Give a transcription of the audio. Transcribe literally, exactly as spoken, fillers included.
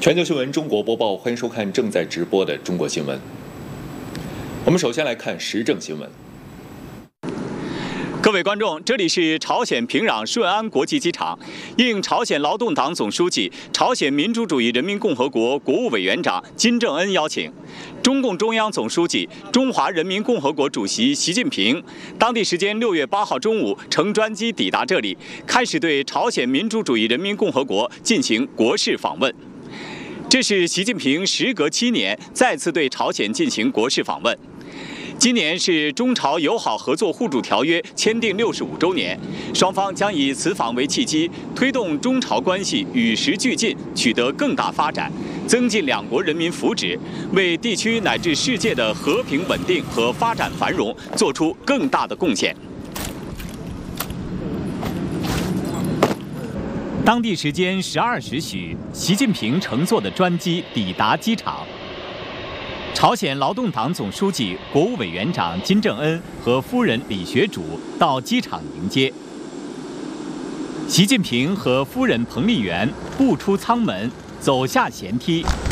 全球新闻中国播报，欢迎收看正在直播的中国新闻。我们首先来看时政新闻。 各位观众，这里是朝鲜平壤顺安国际机场。应朝鲜劳动党总书记、朝鲜民主主义人民共和国国务委员长金正恩邀请，中共中央总书记、中华人民共和国主席习近平当地时间六月八号中午乘专机抵达这里，开始对朝鲜民主主义人民共和国进行国事访问。这是习近平时隔七年再次对朝鲜进行国事访问。今年是中朝友好合作互助条约签订六十五周年，双方将以此访为契机，推动中朝关系与时俱进，取得更大发展，增进两国人民福祉，为地区乃至世界的和平稳定和发展繁荣做出更大的贡献。当地时间十二时许，习近平乘坐的专机抵达机场。朝鲜劳动党总书记、国务委员长金正恩和夫人李学主到机场迎接。习近平和夫人彭丽媛步出舱门，走下舷梯，